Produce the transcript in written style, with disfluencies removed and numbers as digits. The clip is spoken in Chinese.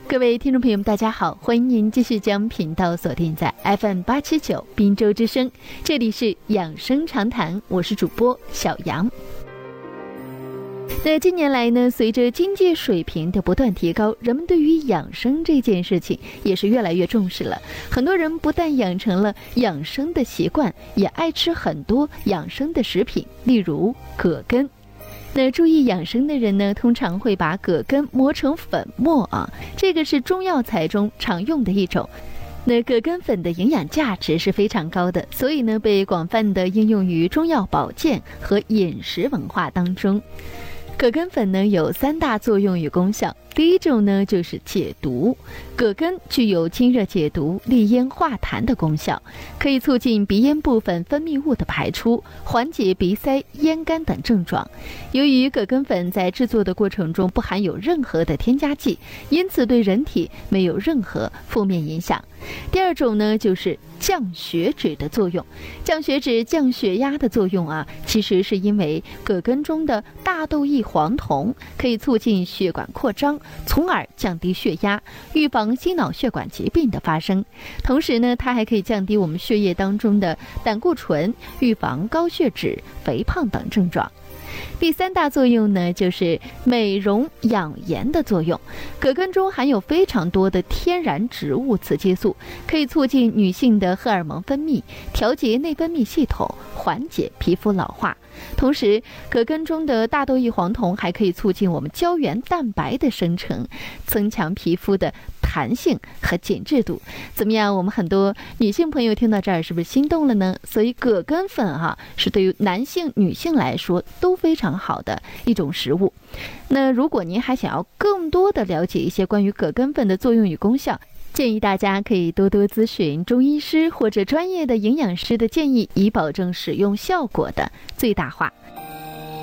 各位听众朋友们，大家好，欢迎您继续将频道锁定在 FM879 滨州之声，这里是养生常谈，我是主播小杨。那近年来呢，随着经济水平的不断提高，人们对于养生这件事情也是越来越重视了。很多人不但养成了养生的习惯，也爱吃很多养生的食品，例如葛根。那注意养生的人呢，通常会把葛根磨成粉末啊，这个是中药材中常用的一种。那葛根粉的营养价值是非常高的，所以呢，被广泛的应用于中药保健和饮食文化当中。葛根粉呢有3大作用与功效，第一种呢就是解毒。葛根具有清热解毒、利咽化痰的功效，可以促进鼻咽部分分泌物的排出，缓解鼻塞、咽干等症状。由于葛根粉在制作的过程中不含有任何的添加剂，因此对人体没有任何负面影响。第二种呢就是降血脂的作用。降血脂、降血压的作用啊，其实是因为葛根中的大豆异黄酮可以促进血管扩张，从而降低血压，预防心脑血管疾病的发生。同时呢，它还可以降低我们血液当中的胆固醇，预防高血脂、肥胖等症状。第3大作用呢，就是美容养颜的作用。葛根中含有非常多的天然植物雌激素，可以促进女性的荷尔蒙分泌，调节内分泌系统，缓解皮肤老化。同时，葛根中的大豆异黄酮还可以促进我们胶原蛋白的生成，增强皮肤的弹性和紧致度。怎么样？我们很多女性朋友听到这儿是不是心动了呢？所以葛根粉是对于男性、女性来说都非常好的一种食物。那如果您还想要更多的了解一些关于葛根粉的作用与功效，建议大家可以多多咨询中医师或者专业的营养师的建议，以保证使用效果的最大化。